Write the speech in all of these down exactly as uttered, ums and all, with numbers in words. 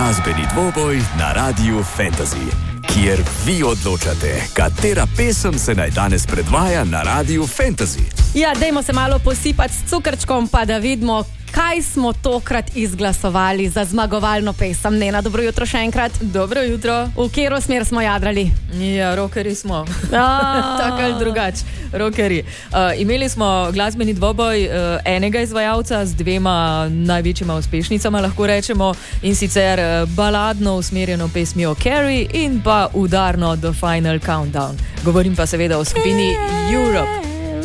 Glasbeni dvoboj na Radiu Fantasy, kjer vi odločate, katera pesem se naj danes predvaja na Radiu Fantasy. Ja, dajmo se malo posipati s cukrčkom, pa da vidimo, kaj smo tokrat izglasovali za zmagovalno pesem. Nena, dobro jutro še enkrat. Dobro jutro. V katero smer smo jadrali? Ja, rockeri smo. Tako ali drugače, rockeri. Uh, imeli smo glasbeni dvoboj uh, enega izvajalca z dvema največjima uspešnicama, lahko rečemo, in sicer uh, baladno usmerjeno pesmijo Carrie in pa udarno The Final Countdown. Govorim pa seveda o skupini Europe.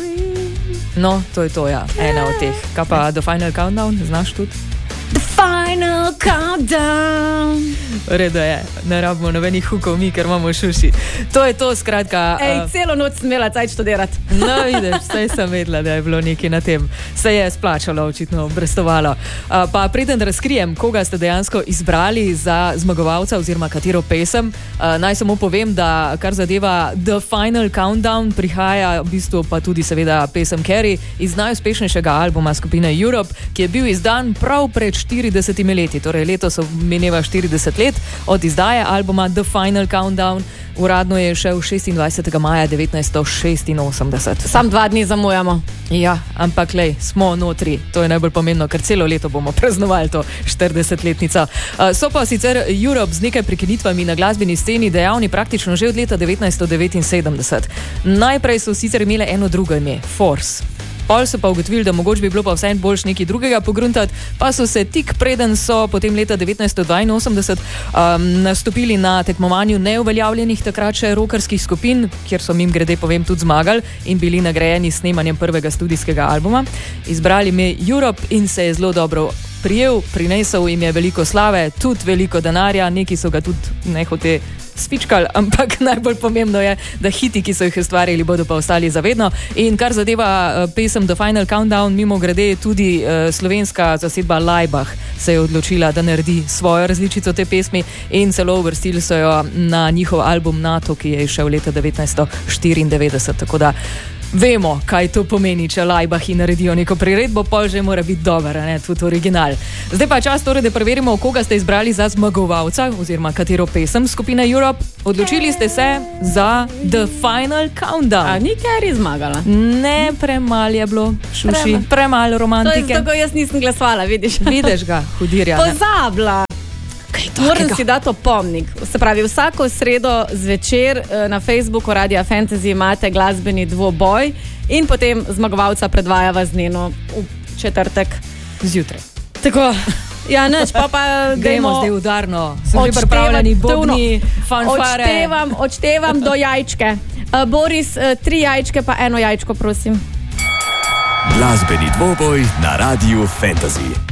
No, to je to, ja, ena od teh. Kaj pa The Final Countdown, znaš tudi? The Final Countdown. Redo je, ne rabimo nobenih hukov mi, ker imamo šuši. To je to, skratka... Ej, uh, celo noč sem imela cajt študirati. No, vidiš, saj sem vedela, da je bilo nekaj na tem. Se je splačalo, očitno brestovalo. Uh, pa preden razkrijem, koga ste dejansko izbrali za zmagovalca oziroma katero pesem, uh, naj samo povem, da kar zadeva The Final Countdown, prihaja v bistvu pa tudi seveda pesem Carrie iz najuspešnejšega albuma skupine Europe, ki je bil izdan prav pred štiridesetimi leti, torej letos mineva štirideset let od izdaje albuma The Final Countdown. Uradno je šel šestindvajsetega maja devetnajststo šestinosemdeset. Sam dva dni zamujamo. Ja, ampak lej, smo notri. To je najbolj pomembno, ker celo leto bomo praznovali to štiridesetletnico. Uh, so pa sicer Europe z nekaj prekinitvami na glasbeni sceni dejavni praktično že od leta devetnajststo devetinsedemdeset. Najprej so sicer imele eno drugo ime, Force. Pol so pa ugotovili, da mogoče bi bilo pa vsaj boljš nekaj drugega pogruntati, pa so se tik preden so potem leta devetnajststo dvainosemdeset um, nastopili na tekmovanju neuveljavljenih takrat še rockerskih skupin, kjer so mim grede povem tudi zmagali in bili nagrajeni s snemanjem prvega studijskega albuma. Izbrali ime Europe in se je zelo dobro prijel, prinesel jim je veliko slave, tudi veliko denarja, neki so ga tudi nehote spičkali, ampak najbolj pomembno je, da hiti, ki so jih ustvarili, bodo pa ostali zavedno. In kar zadeva uh, pesem The Final Countdown, mimo grede tudi uh, slovenska zasedba Laibach se je odločila, da naredi svojo različico te pesmi in celo uvrstili so jo na njihov album NATO, ki je išel leta devetnajststo štiriindevetdeset. Tako da vemo, kaj to pomeni, če Laibachi naredijo neko priredbo, pol že mora biti dober, ne, tudi original. Zdaj pa čas torej, da preverimo, koga ste izbrali za zmagovalca, oziroma katero pesem skupine Europe. Odločili ste se za The Final Countdown. A ni Carrie zmagala? Ne, premal je bilo, šuši, Prema. premal romantike. To je tako, jaz nisem glasovala, vidiš. Vidiš ga, hudirja. Pozabla. Moram si dati opomnik. Se pravi, vsako sredo zvečer na Facebooku Radia Fantasy imate glasbeni dvoboj in potem zmagovalca predvajava z Neno v četrtek zjutraj. Tako, ja, neč, pa pa gremo zdaj udarno. So že pripravljeni bobni, fanfare. Odštevam, odštevam do jajčke. Uh, Boris, uh, tri jajčke pa eno jajčko, prosim. Glasbeni dvoboj na Radiu Fantasy.